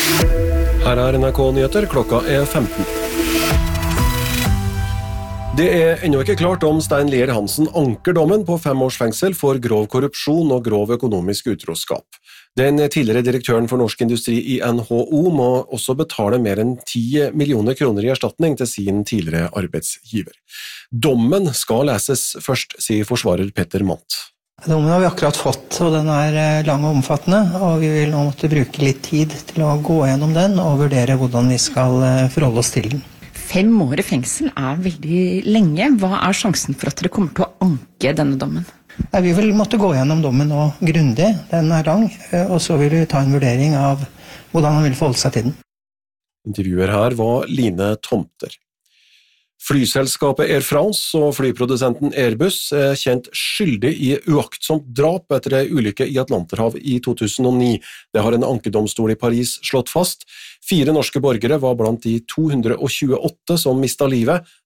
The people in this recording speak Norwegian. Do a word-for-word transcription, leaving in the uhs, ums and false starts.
Her er N R K-nyheter, klokka er femten. Det er ennå ikke klart om Stein Lier Hansen anker dommen på fem års fengsel for grov korrupsjon og grov økonomisk utroskap. Den tidligere direktøren for Norsk Industri i N H O må også betale mer enn ti millioner kroner i erstatning til sin tidligere arbeidsgiver. Dommen skal leses først, sier forsvarer Petter Mandt. Dommen har vi akkurat fått, og den er lang og omfattende, og vi vil nå måtte bruke litt tid til å gå gjennom den og vurdere hvordan vi skal forholde oss til den. Fem år i fengsel er veldig lenge. Hva er sjansen for at dere kommer til å anke denne dommen? Nei, vi vil måtte gå gjennom dommen nå grundig, den er lang, og så vil vi ta en vurdering av hvordan han vil forholde seg til den. Intervjuer her var Line Tomter. Flyselskapet Air France og flyprodusenten Airbus er kjent skyldig i uaktsomt drap etter en ulykke i Atlanterhavet i to tusen og ni. Det har en ankedomstol i Paris slått fast. Fire norske borgere var blant de to hundre og tjueåtte som mistet livet